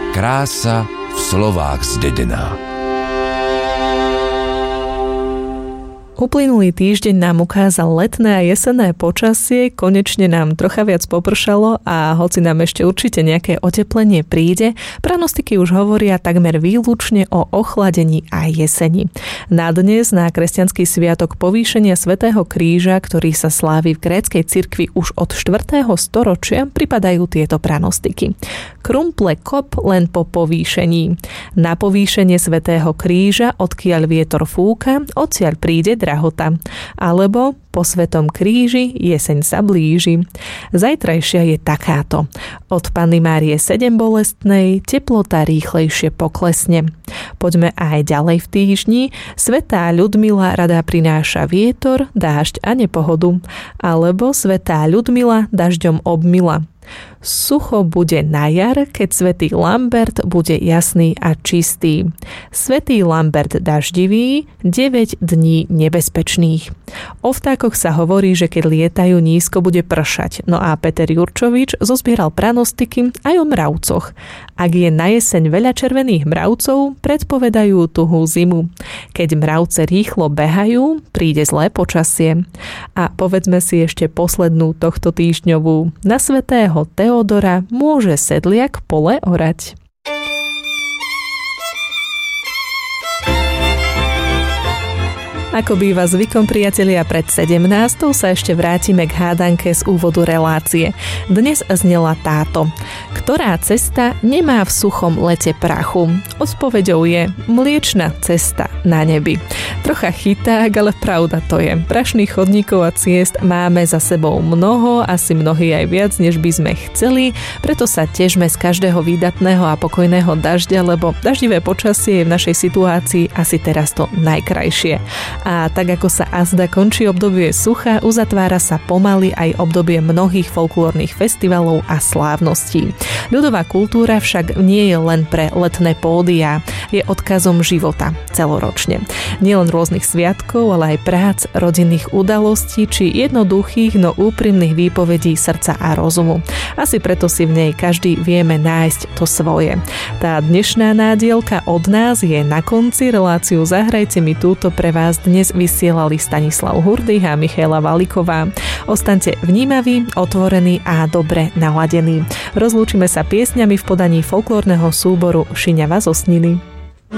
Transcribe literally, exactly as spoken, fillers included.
Krása v slovách zdedená. Uplynulý týždeň nám ukázal letné a jesenné počasie, konečne nám trocha viac popršalo a hoci nám ešte určite nejaké oteplenie príde, pranostiky už hovoria takmer výlučne o ochladení a jeseni. Na dnes, na kresťanský sviatok povýšenia Svätého kríža, ktorý sa slávi v gréckej cirkvi už od štvrtého storočia, pripadajú tieto pranostiky. Krumple kop len po povýšení. Na povýšenie Svätého kríža, odkiaľ vietor fúka, odtiaľ príde drahota. Alebo po Svätom kríži jeseň sa blíži. Zajtrajšia je takáto. Od Panny Márie sedembolestnej teplota rýchlejšie poklesne. Poďme aj ďalej v týždni. Svätá Ľudmila rada prináša vietor, dážď a nepohodu. Alebo Svätá Ľudmila dažďom obmila. Sucho bude na jar, keď svätý Lambert bude jasný a čistý. Svätý Lambert daždivý, deväť dní nebezpečných. O vtákoch sa hovorí, že keď lietajú nízko, bude pršať. No a Peter Jurčovič zozbieral pranostiky aj o mravcoch. Ak je na jeseň veľa červených mravcov, predpovedajú tuhú zimu. Keď mravce rýchlo behajú, príde zlé počasie. A povedzme si ešte poslednú tohto týždňovú. Na svätého Teodora môže sedliak pole orať. Ako býva zvykom, priatelia, pred sedemnástou sa ešte vrátime k hádanke z úvodu relácie. Dnes znela táto. Ktorá cesta nemá v suchom lete prachu? Odpoveďou je mliečna cesta na nebi. Trocha chyták, ale pravda to je. Prašných chodníkov a ciest máme za sebou mnoho, asi mnohí aj viac, než by sme chceli, preto sa težme z každého výdatného a pokojného dažďa, lebo daždivé počasie je v našej situácii asi teraz to najkrajšie. A tak ako sa azda končí obdobie sucha, uzatvára sa pomaly aj obdobie mnohých folklórnych festivalov a slávností. Ľudová kultúra však nie je len pre letné pódia, je odkazom života celoročne. Nielen rôznych sviatkov, ale aj prác, rodinných udalostí či jednoduchých, no úprimných výpovedí srdca a rozumu. Asi preto si v nej každý vieme nájsť to svoje. Tá dnešná nádielka od nás je na konci. Reláciu Zahrajte mi túto pre vás dnes vysielali Stanislav Hurdych a Michaela Valiková. Ostaňte vnímaví, otvorení a dobre naladení. Rozlúčime sa piesňami v podaní folklórneho súboru Šiňava zo Sniny.